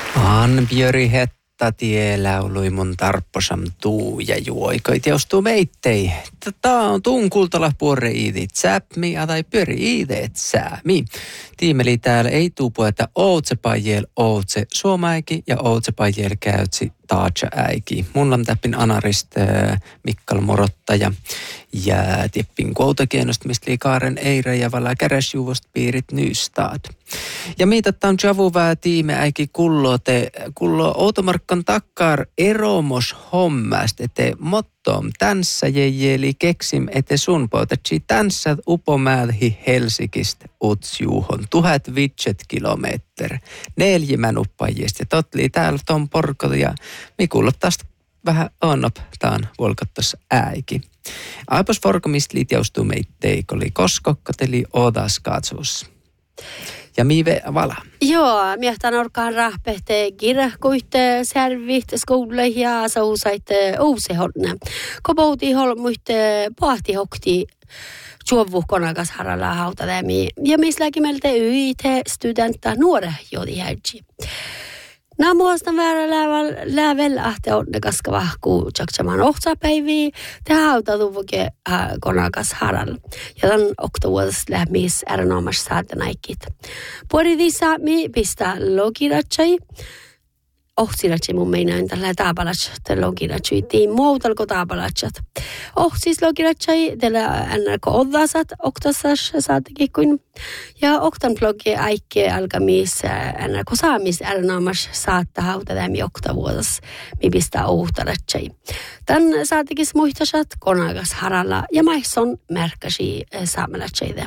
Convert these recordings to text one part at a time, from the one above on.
Anbjöri hetta tielaului mun tarpposam tuu ja juoikoit jaustuu meittei. Tää on tuun kultala puore iidit säpmi tai pyöri iideet säämi. Tiimeli täällä ei tuu pueta ootse pajel ootse suomäiki ja ootse pajel käytsi taatsa äiki. Mulla on täppin anarist Mikkal Morottaja ja tieppin kuotakienost mistä liikaaren eire ja vala käräsjuvost piirit nystaad. Ja miitattaan javuvää tiime äiki kullo outomarkkan takkar eromos hommast ete mottom tänssä jejeli keksim ete sun poitatsi tänssä upomäähi Helsikistä utsjuuhon 1000 kilometer. 4 uppajista. Totli täällä ton porkot ja mikulla taas vähän onnop taan volkottas äiki. Aipas vorkomist liit jaustuu meittei, oli koskokkoteli odas katsus. Ja miive vala. Joo, miehtan orkaan rahpehte kirjahkuitte servit skoulleihin ja sausaitte uusehonne. Kopouti holmuitte pahtihokti suovuhkonakas haralla hautademi. Ja mislläkin meiltä yite studenta nuore jodi häidji. Nämä muistan väärä läävel ahte onnekas vahkuu tjaksamaan ohtsapäiviä. Te hautatuvuke konakas haralla. Ja tämän oktovuodas lähmis erinomas saatanaikit. Puolitissa mi pistää logiratsai. Ohtsiratsai mun meinaan tällä taapalatsa. Tällä logiratsai tiin muutalko taapalatsat. Ohtis logiratsai tällä NRK oddasat oktasas saatikin kuin. Ja oktan blogi aikke alkamis NRK saamis erinomas saatta hautadämi oktavuodas mi pistää ohtaratsai. Tän saatikis muihtasat konakas haralla ja maisson merkkasi saamelatsaiде.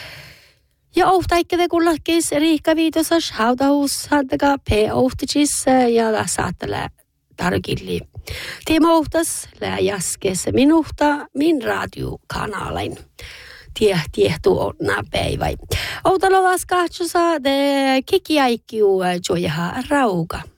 Ja ohtaikkede kullakis Riikka Viitosas hautahus saattakaa p-ohticis ja saattele tarkilli. Tiima ohtas lää jaskes minuhta min radiokanalain. Tiehtuu onna päivä. Ohtalo vaskaatsosa de kikiaikkiu jojaha rauka.